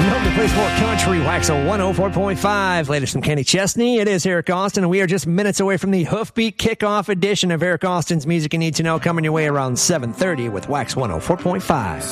home to plays more country, Wax 104.5. Latest from Kenny Chesney. It is Eric Austin, and we are just minutes away from the Hoofbeat kickoff edition of Eric Austin's Music You Need to Know, coming your way around 7:30 with Wax 104.5.